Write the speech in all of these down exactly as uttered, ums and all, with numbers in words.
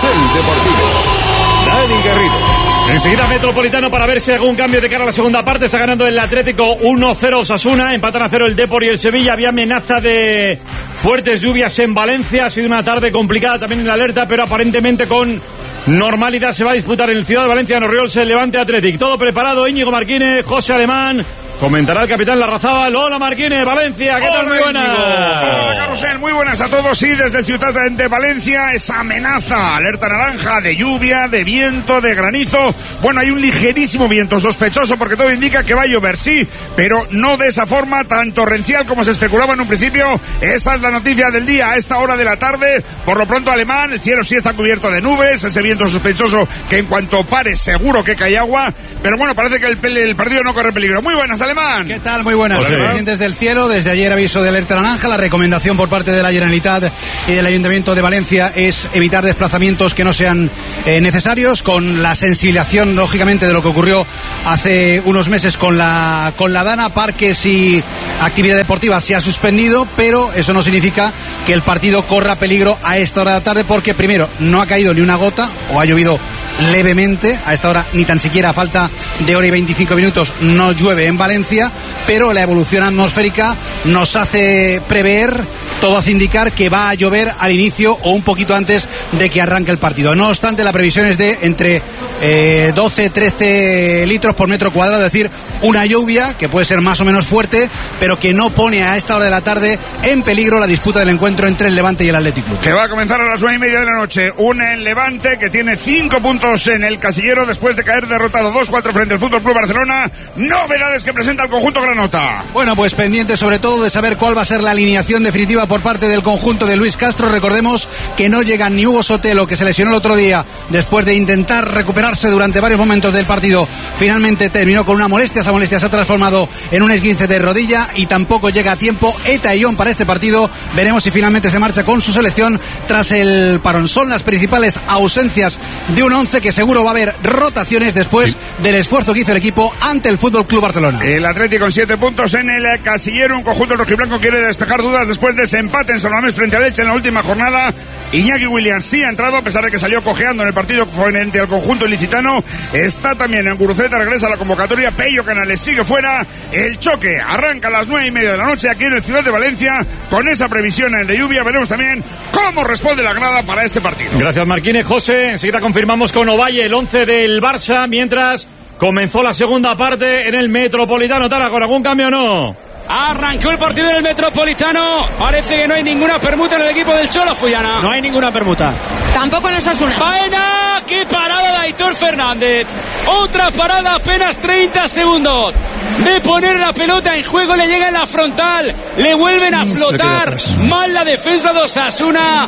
Carrusel Deportivo. Dani Garrido. Enseguida Metropolitano para ver si hay algún cambio de cara a la segunda parte. Está ganando el Atlético uno cero Osasuna. Empatan a cero el Depor y el Sevilla. Había amenaza de fuertes lluvias en Valencia. Ha sido una tarde complicada también en la alerta, pero aparentemente con normalidad se va a disputar en el Ciudad de Valencia, Norriols, el Levante Athletic. Todo preparado, Íñigo Marquínez, José Alemán. Comentará el capitán Larrazábal. Hola Marquínez, Valencia, ¿qué tal? Muy buenas. Hola Carrusel, muy buenas a todos. Sí, desde el Ciudad de Valencia, esa amenaza, alerta naranja de lluvia, de viento, de granizo. Bueno, hay un ligerísimo viento sospechoso porque todo indica que va a llover, sí, pero no de esa forma tan torrencial como se especulaba en un principio. Esa es la noticia del día a esta hora de la tarde. Por lo pronto, Alemán, el cielo sí está cubierto de nubes, ese viento sospechoso que en cuanto pare seguro que cae agua, pero bueno, parece que el, el partido no corre peligro. Muy buenas, Alemán. ¿Qué tal? Muy buenas. Hola. Pendientes del cielo. Desde ayer aviso de alerta naranja. La recomendación por parte de la Generalitat y del Ayuntamiento de Valencia es evitar desplazamientos que no sean eh, necesarios, con la sensibilización, lógicamente, de lo que ocurrió hace unos meses con la, con la Dana. Parques y actividad deportiva se ha suspendido, pero eso no significa que el partido corra peligro a esta hora de la tarde, porque primero, no ha caído ni una gota, o ha llovido levemente. A esta hora, ni tan siquiera a falta de hora y veinticinco minutos, no llueve en Valencia, pero la evolución atmosférica nos hace prever, todo hace indicar que va a llover al inicio o un poquito antes de que arranque el partido. No obstante, la previsión es de entre eh, doce trece litros por metro cuadrado, es decir, una lluvia que puede ser más o menos fuerte, pero que no pone a esta hora de la tarde en peligro la disputa del encuentro entre el Levante y el Athletic Club. Que va a comenzar a las nueve y media de la noche. Un el Levante que tiene cinco puntos en el casillero después de caer derrotado dos cuatro frente al Fútbol Club Barcelona. Novedades que presenta el conjunto granota. Bueno, pues pendiente sobre todo de saber cuál va a ser la alineación definitiva por parte del conjunto de Luis Castro. Recordemos que no llega ni Hugo Sotelo, que se lesionó el otro día después de intentar recuperarse durante varios momentos del partido. Finalmente terminó con una molestia. Esa molestia se ha transformado en un esguince de rodilla, y tampoco llega a tiempo Eta Ion para este partido. Veremos si finalmente se marcha con su selección tras el parón. Son las principales ausencias de un once que seguro va a haber rotaciones después sí. del esfuerzo que hizo el equipo ante el Fútbol Club Barcelona. El Atlético con siete puntos en el casillero. Un conjunto rojiblanco quiere despejar dudas después de ese empate en San Mamés frente a Leche en la última jornada. Iñaki Williams sí ha entrado, a pesar de que salió cojeando en el partido frente al conjunto ilicitano. Está también en Guruceta, regresa a la convocatoria. Pello Canales sigue fuera. El choque arranca a las nueve y media de la noche aquí en el Ciudad de Valencia, con esa previsión de lluvia. Veremos también cómo responde la grada para este partido. Gracias Marquínez. José, enseguida confirmamos con Ovalle el once del Barça, mientras comenzó la segunda parte en el Metropolitano. Tara, ¿con algún cambio o no? Arrancó el partido en el Metropolitano. Parece que no hay ninguna permuta en el equipo del Cholo, Fuyana. No hay ninguna permuta. Tampoco en Osasuna. ¡Baena! ¡Qué parada de Aitor Fernández! Otra parada, apenas treinta segundos de poner la pelota en juego. Le llega en la frontal, le vuelven a flotar. Mal la defensa de Osasuna.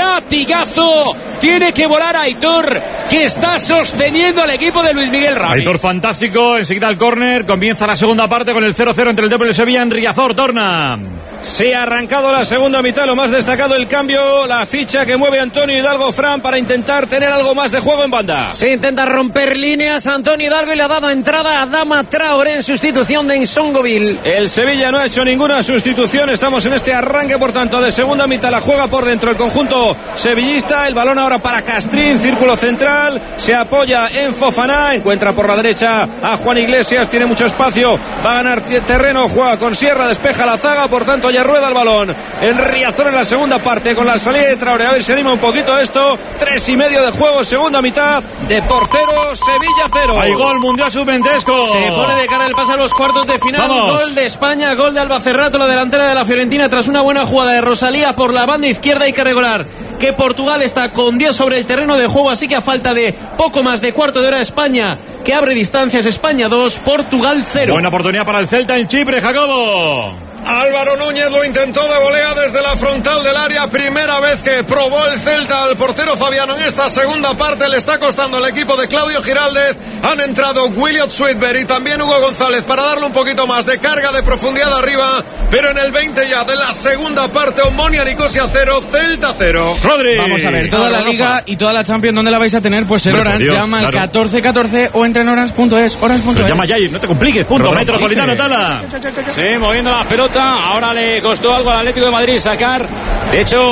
Latigazo. Tiene que volar Aitor, que está sosteniendo al equipo de Luis Miguel Ramis. Aitor fantástico. Enseguida el córner. Comienza la segunda parte con el cero cero entre el Depor y el Sevilla en Riazor. Torna. Se ha arrancado la segunda mitad. Lo más destacado el cambio, la ficha que mueve Antonio Hidalgo Fran para intentar tener algo más de juego en banda. Se intenta romper líneas Antonio Hidalgo y le ha dado entrada a Adama Traoré en sustitución de Insongoville. El Sevilla no ha hecho ninguna sustitución. Estamos en este arranque, por tanto, de segunda mitad. La juega por dentro el conjunto sevillista. El balón ahora para Castrín, círculo central. Se apoya en Fofana, encuentra por la derecha a Juan Iglesias. Tiene mucho espacio, va a ganar terreno, juega con Sierra, despeja la zaga, por tanto ya rueda el balón en Riazor en la segunda parte con la salida de Traoré. A ver si anima un poquito esto. Tres y medio de juego, segunda mitad. De por cero, Sevilla cero. Hay gol mundial sub-veintesco. Se pone de cara el pase a los cuartos de final. Vamos. Gol de España, gol de Alba Cerrato, la delantera de la Fiorentina, tras una buena jugada de Rosalía por la banda izquierda. Hay que recordar que Portugal está con diez sobre el terreno de juego, así que a falta de poco más de cuarto de hora, España que abre distancias. España dos, Portugal cero. Buena oportunidad para el Celta en Chipre, Jacobo. Álvaro Núñez lo intentó de volea desde la frontal del área. Primera vez que probó el Celta al portero Fabiano en esta segunda parte. Le está costando el equipo de Claudio Giraldez. Han entrado Williot Sweetberg y también Hugo González para darle un poquito más de carga, de profundidad arriba. Pero en el veinte ya de la segunda parte, Omonia Nicosia cero, Celta cero. Rodri. Vamos a ver, toda la Liga y toda la Champions, ¿dónde la vais a tener? Pues en Hombre, Orange. Dios, llama claro. al catorce catorce o entra en orange punto es. Orange punto es. Llama ya y no te compliques. Punto. Rodolfo, Metropolitano, dice. Tala. Sí, moviendo la pelota. Ahora le costó algo al Atlético de Madrid sacar. De hecho,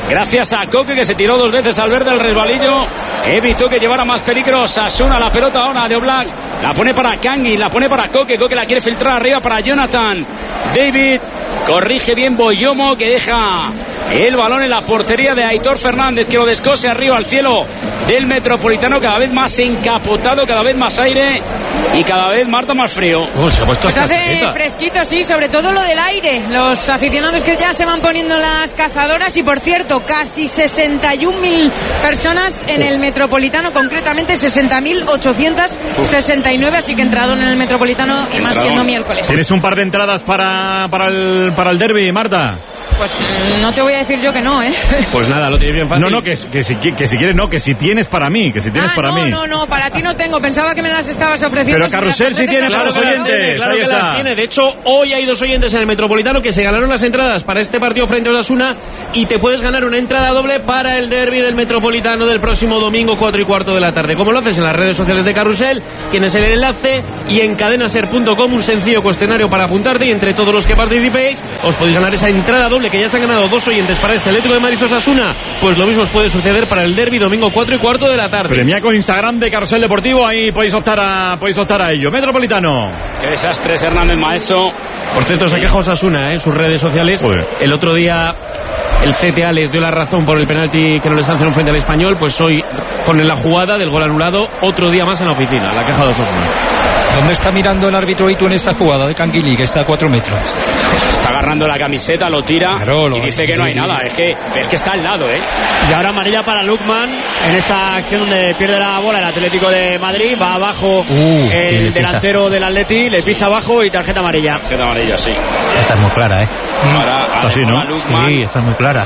gracias a Coque, que se tiró dos veces al verde el resbalillo, evitó que llevara más peligro. Osasuna, la pelota ahora de Oblak, la pone para Kangin, la pone para Coque, Coque la quiere filtrar arriba para Jonathan David, corrige bien Boyomo, que deja el balón en la portería de Aitor Fernández, que lo descose arriba al cielo del Metropolitano, cada vez más encapotado, cada vez más aire y cada vez, Marta, más frío. Oh, se ha puesto pues hace fresquito, sí, sobre todo lo del aire. Los aficionados que ya se van poniendo las cazadoras, y por cierto, casi sesenta y un mil personas en el Metropolitano, concretamente sesenta mil ochocientos sesenta y nueve, así que entrado en el Metropolitano, y más siendo miércoles. ¿Tienes un par de entradas para, para el, para el derbi, Marta? Pues no te voy a decir yo que no, ¿eh? Pues nada, lo tienes bien fácil. No, no, que, que, si, que si quieres no, que si tienes para mí, que si tienes ah, para no, mí. No, no, para ti no tengo, pensaba que me las estabas ofreciendo. Pero Carrusel sí tiene para los oyentes. Claro que las tiene. De hecho, hoy hay dos oyentes en el Metropolitano que se ganaron las entradas para este partido frente a Osasuna, y te puedes ganar una entrada doble para el derbi del Metropolitano del próximo domingo, cuatro y cuarto de la tarde. ¿Cómo lo haces? En las redes sociales de Carrusel, tienes el enlace, y en cadenaser punto com un sencillo cuestionario para apuntarte, y entre todos los que participéis os podéis ganar esa entrada doble, que ya se han ganado dos oyentes para este Atlético de Madrid Osasuna. Pues lo mismo os puede suceder para el derbi domingo cuatro y cuarto de la tarde. Premiaco Instagram de Carrusel Deportivo, ahí podéis optar a, podéis optar a ello. Metropolitano. Qué desastre es Hernández Maeso. Por cierto, se queja Osasuna, ¿eh? En sus redes sociales. Joder. El otro día el C T A les dio la razón por el penalti que no les sancionó frente al Español. Pues hoy, con la jugada del gol anulado, otro día más en la oficina. La queja de Osasuna. ¿Dónde está mirando el árbitro Itu en esa jugada de Canguilí, que está a cuatro metros? Está agarrando la camiseta, lo tira, claro, lo y dice que no hay nada. Es que, es que está al lado, ¿eh? Y ahora amarilla para Lukman en esa acción donde pierde la bola el Atlético de Madrid. Va abajo uh, el delantero del Atleti, le pisa abajo y tarjeta amarilla. Tarjeta amarilla, sí. Esa es muy clara, ¿eh? Ahora, ahora sí, ¿no? Sí, esa es muy clara.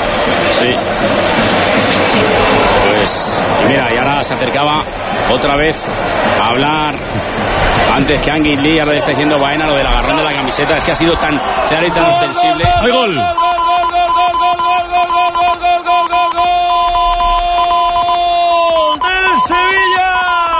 Sí. Pues, y mira, y ahora se acercaba otra vez a hablar antes que Angin Lee, ahora le está diciendo Baena lo del agarrón de la camiseta. Es que ha sido tan claro y tan ostensible. ¡Hay gol! ¡Del Sevilla!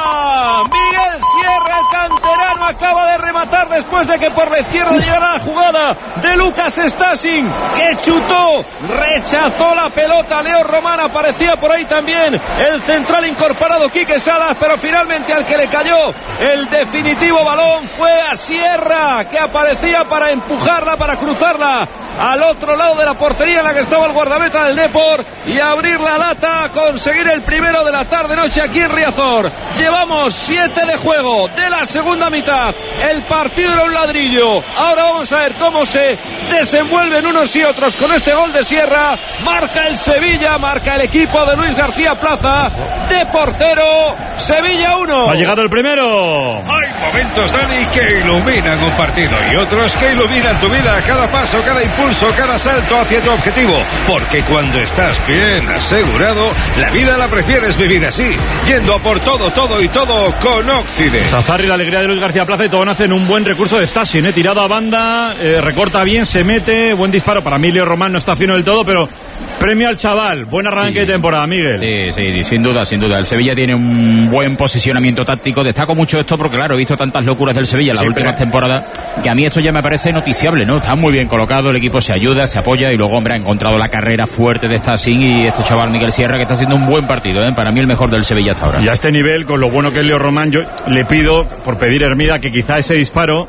Miguel Sierra, el canterano, acaba de rematar después de que por la izquierda llegara la jugada de Lucas Stasin, que chutó, rechazó la pelota. Leo Román, aparecía por ahí también el central incorporado Quique Salas, pero finalmente al que le cayó el definitivo balón fue a Sierra, que aparecía para empujarla, para cruzarla al otro lado de la portería en la que estaba el guardameta del Depor, y abrir la lata, conseguir el primero de la tarde-noche aquí en Riazor. Llevamos siete de juego de la segunda mitad. El partido era un ladrillo. Ahora vamos a ver cómo se desenvuelven unos y otros con este gol de Sierra. Marca el Sevilla, marca el equipo de Luis García Plaza. Depor cero, Sevilla uno. Ha llegado el primero. Hay momentos, Dani, que iluminan un partido y otros que iluminan tu vida, cada paso, cada impulso, cada salto hacia tu objetivo. Porque cuando estás bien asegurado, la vida la prefieres vivir así, yendo a por todo, todo y todo con Occident. Sazarri, la alegría de Luis García Plaza, y Tobón hacen un buen recurso de Stasin, ¿eh? Tirado a banda, eh, recorta bien, se mete, buen disparo. Para Emilio Román no está fino del todo, pero premio al chaval. Buen arranque sí. de temporada, Miguel. Sí, sí, sin duda, sin duda. El Sevilla tiene un buen posicionamiento táctico. Destaco mucho esto porque, claro, he visto tantas locuras del Sevilla en las sí, últimas pero... temporadas, que a mí esto ya me parece noticiable, ¿no? Está muy bien colocado, el equipo se ayuda, se apoya, y luego, hombre, ha encontrado la carrera fuerte de Stasin y este chaval Miguel Sierra, que está haciendo un buen partido, ¿eh? Para mí el mejor del Sevilla hasta ahora. Y a este nivel, con lo bueno que es Leo Román, yo le pido, por pedir Hermida, que quizá ese disparo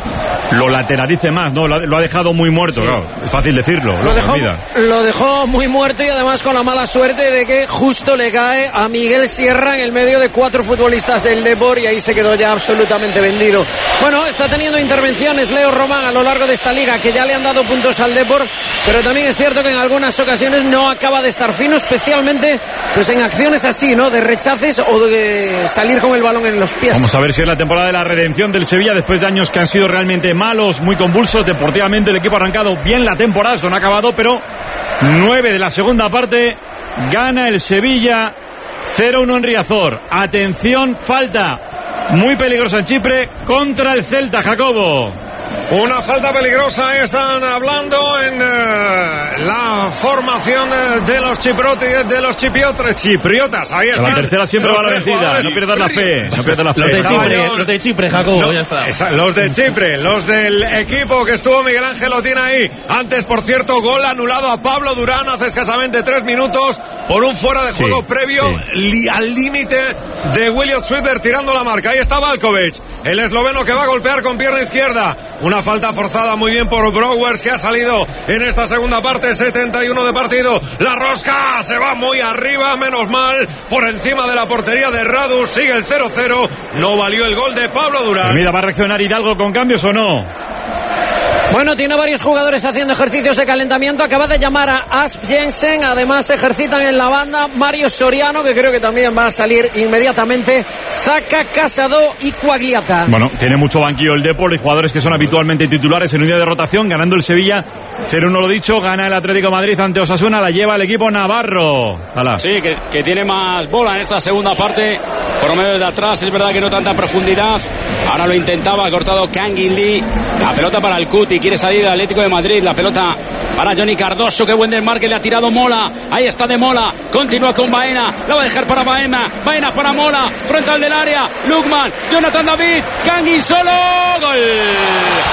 lo lateralice más, ¿no? Lo ha, lo ha dejado muy muerto, sí. Claro. Es fácil decirlo. Lo dejó, lo dejó muy muerto, y además con la mala suerte de que justo le cae a Miguel Sierra en el medio de cuatro futbolistas del Depor, y ahí se quedó ya absolutamente vendido. Bueno, está teniendo intervenciones Leo Román a lo largo de esta liga, que ya le han dado puntos al Depor, pero también es cierto que en algunas ocasiones no acaba de estar fino, especialmente pues en acciones así, ¿no? De rechaces o de salir con el balón en los pies. Vamos a ver si es la temporada de la redención del Sevilla después de años que han sido realmente malos, muy convulsos. Deportivamente el equipo ha arrancado bien la temporada, eso no ha acabado, pero nueve de la segunda parte, gana el Sevilla cero uno en Riazor. Atención, falta muy peligrosa en Chipre contra el Celta, Jacobo. Una falta peligrosa, están hablando en uh, la formación uh, de los chipriotas, de los chipriotas, chipriotas, ahí están. La tercera siempre va a la vencida, no pierdas la fe, no pierdas la fe. Los de Chipre, los de Chipre, Jacobo, no, ya está. Esa, los de Chipre, los del equipo que estuvo Miguel Ángel lo tiene ahí. Antes, por cierto, gol anulado a Pablo Durán hace escasamente tres minutos por un fuera de juego sí, previo sí. Li, al límite de Williot Schwitter tirando la marca. Ahí está Valkovic, el esloveno que va a golpear con pierna izquierda. Una falta forzada muy bien por Browers, que ha salido en esta segunda parte, setenta y uno de partido. La rosca se va muy arriba, menos mal, por encima de la portería de Radu. Sigue el cero cero, no valió el gol de Pablo Durán. Pues mira, ¿va a reaccionar Hidalgo con cambios o no? Bueno, tiene varios jugadores haciendo ejercicios de calentamiento. Acaba de llamar a Asp Jensen. Además, ejercitan en la banda Mario Soriano, que creo que también va a salir inmediatamente. Zaca, Casado y Quagliata. Bueno, tiene mucho banquillo el Depor y jugadores que son habitualmente titulares en unidad de rotación. Ganando el Sevilla cero uno, lo dicho. Gana el Atlético de Madrid ante Osasuna. La lleva el equipo navarro. Hala. Sí, que, que tiene más bola en esta segunda parte. Por medio de atrás, es verdad que no tanta profundidad. Ahora lo intentaba, ha cortado Kangin Lee. La pelota para el Cuti. Quiere salir el Atlético de Madrid. La pelota para Johnny Cardoso. Qué buen desmarque le ha tirado Mola. Ahí está de Mola. Continúa con Baena. La va a dejar para Baena. Baena para Mola. Frontal del área. Lukman. Jonathan David. Kangin solo. Gol.